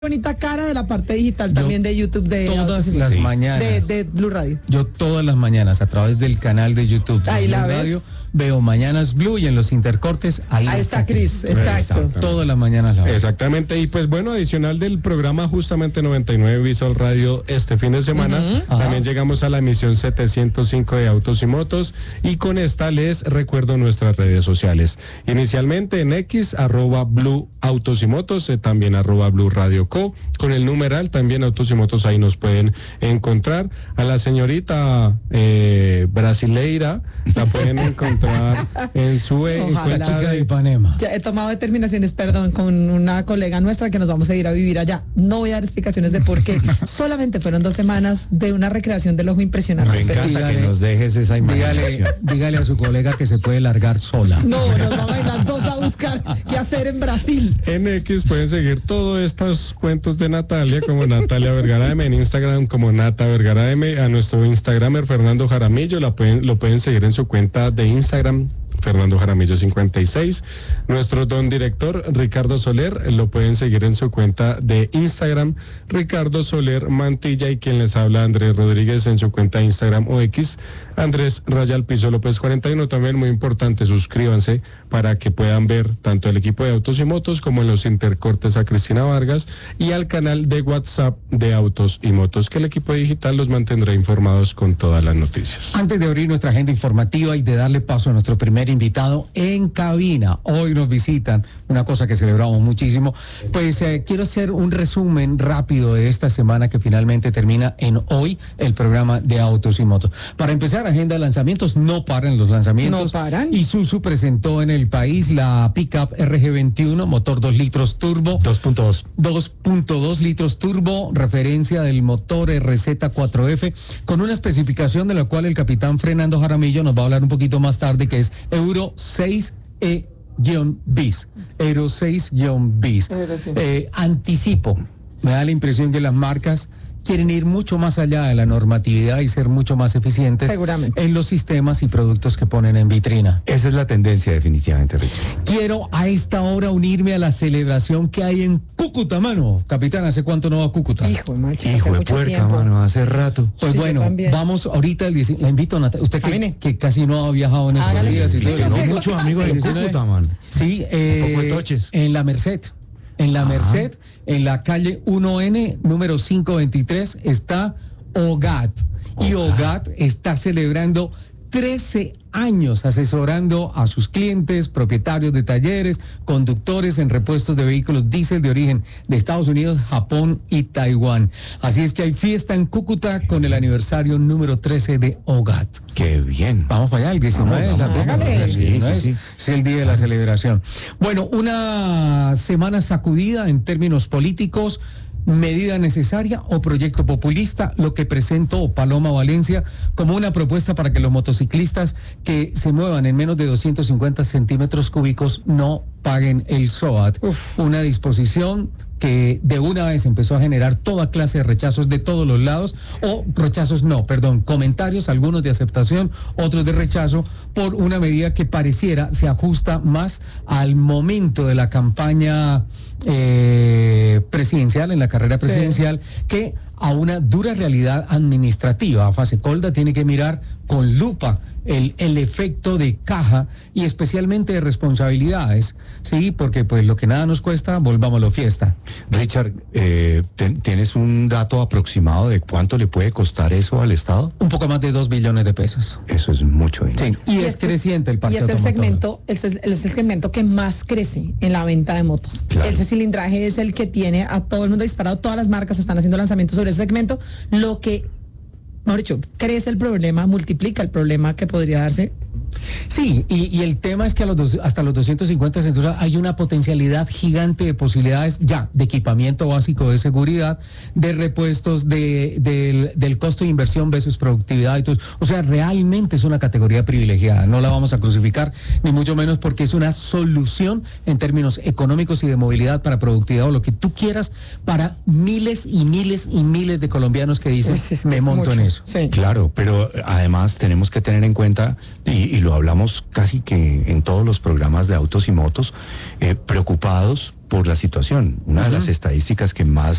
Bonita cara de la parte digital también de YouTube de todas las mañanas de Blue Radio. Yo todas las mañanas a través del canal de YouTube de Ahí Blue la ves. Radio veo Mañanas Blue y en los intercortes ahí está Cris, exacto. Todas las mañanas la veo. Exactamente, y pues bueno, adicional del programa justamente 99 Visual Radio este fin de semana, también llegamos a la emisión 705 de Autos y Motos, y con esta les recuerdo nuestras redes sociales. Inicialmente en X, @Blue Autos y Motos, también @Blue Radio Co, con el numeral también Autos y Motos, ahí nos pueden encontrar. A la señorita brasileira la pueden encontrar en su la chica de Ipanema. Ya he tomado determinaciones, perdón, con una colega nuestra que nos vamos a ir a vivir allá. No voy a dar explicaciones de por qué. Solamente fueron 2 semanas de una recreación del ojo impresionante. Me encanta que nos dejes esa imaginación. Dígale a su colega que se puede largar sola. No, nos vamos a ir las dos a buscar qué hacer en Brasil. En X pueden seguir todos estos cuentos de Natalia como Natalia Vergara M, en Instagram como Nata Vergara M, a nuestro Instagramer Fernando Jaramillo lo pueden seguir en su cuenta de Instagram, Fernando Jaramillo 56. Nuestro don director Ricardo Soler lo pueden seguir en su cuenta de Instagram, Ricardo Soler Mantilla, y quien les habla, Andrés Rodríguez, en su cuenta de Instagram o X, Andrés _Piso López 41. También muy importante, suscríbanse para que puedan ver tanto el equipo de Autos y Motos como en los intercortes a Cristina Vargas, y al canal de WhatsApp de Autos y Motos, que el equipo digital los mantendrá informados con todas las noticias. Antes de abrir nuestra agenda informativa y de darle paso a nuestro primer invitado en cabina, hoy nos visitan, una cosa que celebramos muchísimo, pues quiero hacer un resumen rápido de esta semana que finalmente termina en hoy, el programa de Autos y Motos. Para empezar, agenda de lanzamientos, no paran los lanzamientos. No paran. Isuzu presentó en el país la Pickup RG21, motor 2 litros turbo. 2.2 litros turbo, referencia del motor RZ4F, con una especificación de la cual el capitán Fernando Jaramillo nos va a hablar un poquito más tarde, que es Euro 6E-bis. Euro 6-bis. Anticipo, me da la impresión que las marcas quieren ir mucho más allá de la normatividad y ser mucho más eficientes en los sistemas y productos que ponen en vitrina. Esa es la tendencia, definitivamente, Richard. Quiero a esta hora unirme a la celebración que hay en Cúcuta, mano. Capitán, ¿hace cuánto no va a Cúcuta? Hijo de puerca, mano, hace rato. Pues sí, bueno, vamos ahorita, la invito, Natalia, usted que casi no ha viajado en estos días. Tengo muchos amigos en Cúcuta, mano. Sí, un poco de toches. en la Merced. En la Merced, en la calle 1N, número 523, está OGAT. Y OGAT está celebrando 13 años asesorando a sus clientes, propietarios de talleres, conductores en repuestos de vehículos diésel de origen de Estados Unidos, Japón y Taiwán. Así es que hay fiesta en Cúcuta con el aniversario número 13 de OGAT. ¡Qué bien! Vamos para allá, el 19 es la fiesta. Sí. Es el día de la celebración. Bueno, una semana sacudida en términos políticos. ¿Medida necesaria o proyecto populista? Lo que presentó Paloma Valencia como una propuesta para que los motociclistas que se muevan en menos de 250 centímetros cúbicos no paguen el SOAT. Una disposición que de una vez empezó a generar toda clase de rechazos de todos los lados, comentarios, algunos de aceptación, otros de rechazo, por una medida que pareciera se ajusta más al momento de la campaña presidencial, en la carrera presidencial, que a una dura realidad administrativa. Fasecolda tiene que mirar con lupa el efecto de caja y especialmente de responsabilidades, sí, porque pues lo que nada nos cuesta, volvámoslo fiesta. Richard, ¿tienes un dato aproximado de cuánto le puede costar eso al Estado? Un poco más de 2 billones de pesos. Eso es mucho dinero. Sí, y es creciente el parque automotor. Es el segmento que más crece en la venta de motos. Claro. Ese cilindraje es el que tiene a todo el mundo disparado. Todas las marcas están haciendo lanzamientos sobre ese segmento, lo que, mejor dicho, crece el problema, multiplica el problema que podría darse. Sí, y el tema es que hasta los 250 centímetros hay una potencialidad gigante de posibilidades ya de equipamiento básico de seguridad, de repuestos, del costo de inversión versus productividad y todo. O sea, realmente es una categoría privilegiada. No la vamos a crucificar, ni mucho menos, porque es una solución en términos económicos y de movilidad para productividad o lo que tú quieras para miles y miles y miles de colombianos que dicen, me monto en eso. Sí. Claro, pero además tenemos que tener en cuenta, y lo hablamos casi que en todos los programas de Autos y Motos, preocupados por la situación. Una de las estadísticas que más